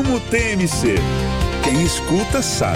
Como TMC. Quem escuta sabe.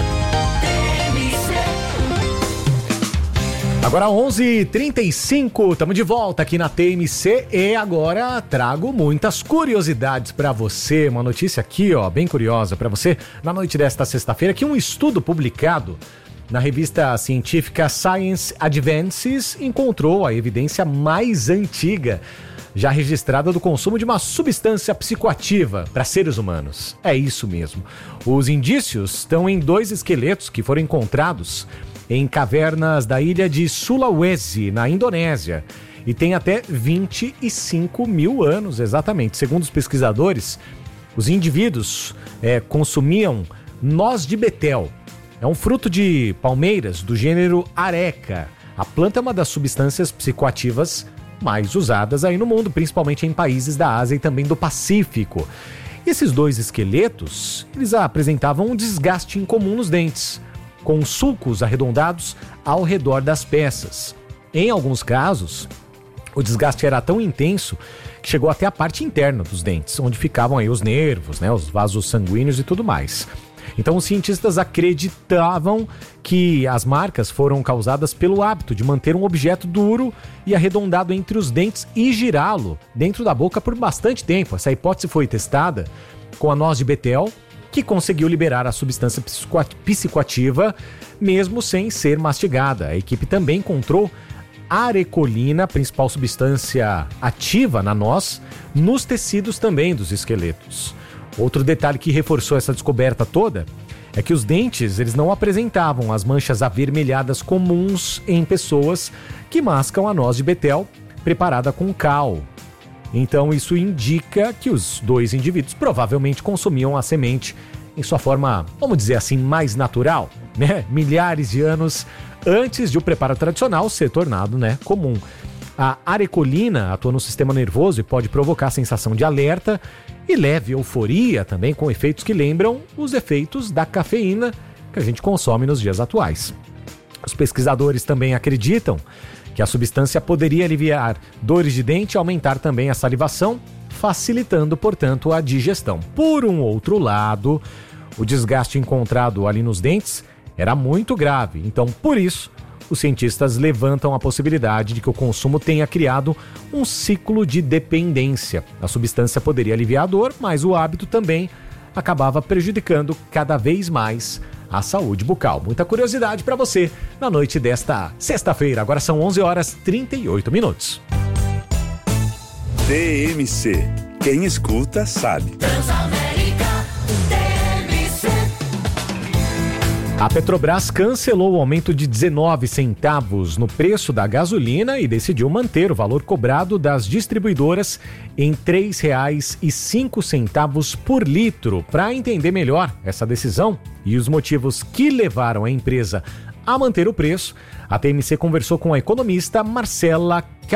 Agora 11h35, estamos de volta aqui na TMC e agora trago muitas curiosidades para você. Uma notícia aqui, ó, bem curiosa para você. Na noite desta sexta-feira, que um estudo publicado na revista científica Science Advances encontrou a evidência mais antiga já registrada do consumo de uma substância psicoativa para seres humanos. É isso mesmo. Os indícios estão em 2 esqueletos que foram encontrados em cavernas da ilha de Sulawesi, na Indonésia, e tem até 25 mil anos, exatamente. Segundo os pesquisadores, os indivíduos consumiam noz de betel. É um fruto de palmeiras do gênero Areca. A planta é uma das substâncias psicoativas mais usadas aí no mundo, principalmente em países da Ásia e também do Pacífico. E esses 2 esqueletos, eles apresentavam um desgaste incomum nos dentes, com sulcos arredondados ao redor das peças. Em alguns casos, o desgaste era tão intenso que chegou até a parte interna dos dentes, onde ficavam aí os nervos, né, os vasos sanguíneos e tudo mais. Então os cientistas acreditavam que as marcas foram causadas pelo hábito de manter um objeto duro e arredondado entre os dentes e girá-lo dentro da boca por bastante tempo. Essa hipótese foi testada com a noz de betel, que conseguiu liberar a substância psicoativa mesmo sem ser mastigada. A equipe também encontrou arecolina, principal substância ativa na noz, nos tecidos também dos esqueletos. Outro detalhe que reforçou essa descoberta toda é que os dentes eles não apresentavam as manchas avermelhadas comuns em pessoas que mascam a noz de betel preparada com cal. Então isso indica que os 2 indivíduos provavelmente consumiam a semente em sua forma, vamos dizer assim, mais natural, né? Milhares de anos antes de o preparo tradicional ser tornado, né, comum. A arecolina atua no sistema nervoso e pode provocar sensação de alerta e leve euforia também, com efeitos que lembram os efeitos da cafeína que a gente consome nos dias atuais. Os pesquisadores também acreditam que a substância poderia aliviar dores de dente e aumentar também a salivação, facilitando, portanto, a digestão. Por um outro lado, o desgaste encontrado ali nos dentes era muito grave, então, por isso, os cientistas levantam a possibilidade de que o consumo tenha criado um ciclo de dependência. A substância poderia aliviar a dor, mas o hábito também acabava prejudicando cada vez mais a saúde bucal. Muita curiosidade para você na noite desta sexta-feira. Agora são 11h38. TMC. Quem escuta sabe. A Petrobras cancelou o aumento de 19 centavos no preço da gasolina e decidiu manter o valor cobrado das distribuidoras em R$ 3,05 por litro. Para entender melhor essa decisão e os motivos que levaram a empresa a manter o preço, a TMC conversou com a economista Marcela